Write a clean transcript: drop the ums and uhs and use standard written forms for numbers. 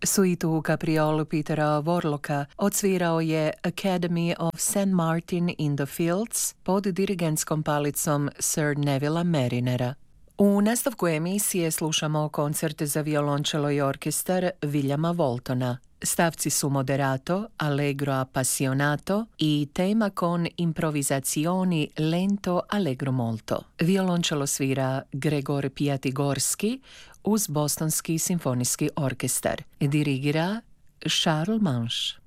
Suitu u Capriolu Petera Vorloka odsvirao je Academy of St. Martin in the Fields pod dirigentskom palicom Sir Nevilla Marinera. U nastavku emisije slušamo koncert za violončelo i orkestar Williama Waltona. Stavci su moderato, allegro appassionato i tema con improvvisazioni lento allegro molto. Violončelo svira Gregor Piatigorski uz Bostonski simfonijski orkestar. Dirigira Charles Manche.